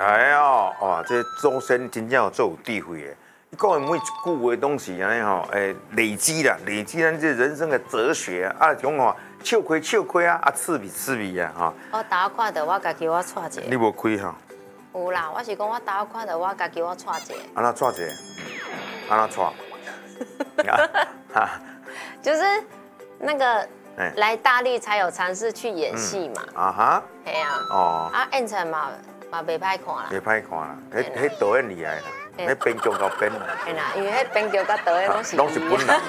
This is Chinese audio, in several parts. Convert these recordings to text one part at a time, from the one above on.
哎呀，哇，这祖先真正有做有智慧的。伊讲的每一句话拢是安尼吼，累积啦，累积咱这人生的哲学啊，种吼笑亏啊，刺鼻啊，哈。 我打看到我家己我带一个。 你无开哈？ 有啦，我是讲我打看到我家己我带一个。 安怎带一个？安怎带？哈， 就是那个来大陆才有尝试去演戏嘛。 啊哈。 系啊。 哦。 啊，演出嘛袂歹看啦。 袂歹看啦，迄导演厉害啦，迄编剧到编啦。 系啦，因为迄编剧甲导演拢是本人。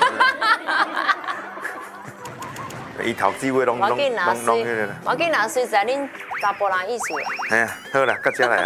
伊头几位拢迄个啦。 我见拿随在恁查甫人意思。 哎呀，好啦，到这来啊。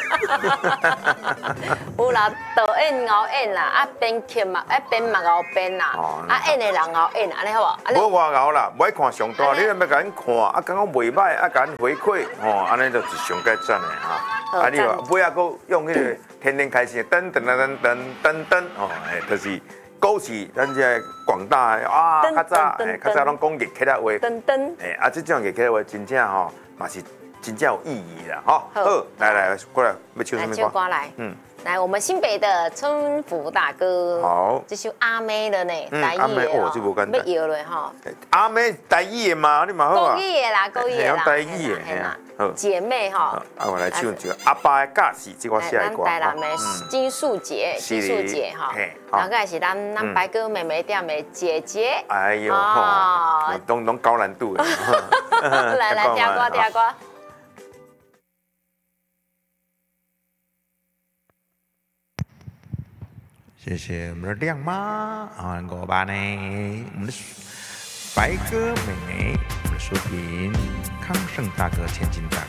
有啦，导演熬演啦，啊编剧嘛，编嘛熬编啦，啊演的人熬演，安尼好无？ 无外熬啦，不爱看上大，你若要甲咱看，啊，感觉袂歹，啊，甲咱回馈，吼，安尼就是上佳赞的哈。啊，你话尾啊，佫用迄个天天开心，噔，哦，就是鼓起咱这广大啊，较早拢讲热气啊话，啊，这种热气话真正吼，嘛是真正有意义啦，吼。好，来，过来，要唱什么歌？ 来，来，我们新北的春福大哥， 好， 这首阿妹的呢，台语的哦，这无简单， 要摇了哈。 阿妹台语的嘛，你嘛好啊。 国语的啦，国语的啦， 台语的，好， 姐妹哈。 啊，我来唱一个阿爸的假戏，这我写的歌。 咱台南的金素姐，金素姐哈，大概是咱白哥妹妹店的姐姐。 哎呦，拢高难度的。 来，听歌。 谢谢我们的亮妈啊，5班呢，我们的白哥妹妹，我们的淑萍，康盛大哥，千金大